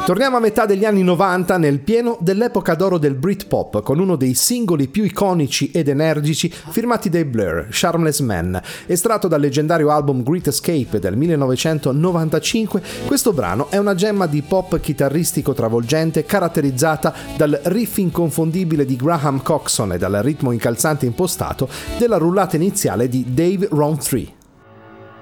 Torniamo a metà degli anni 90 nel pieno dell'epoca d'oro del Britpop con uno dei singoli più iconici ed energici firmati dai Blur, Charmless Man. Estratto dal leggendario album Great Escape del 1995, questo brano è una gemma di pop chitarristico travolgente caratterizzata dal riff inconfondibile di Graham Coxon e dal ritmo incalzante impostato della rullata iniziale di Dave Rowntree.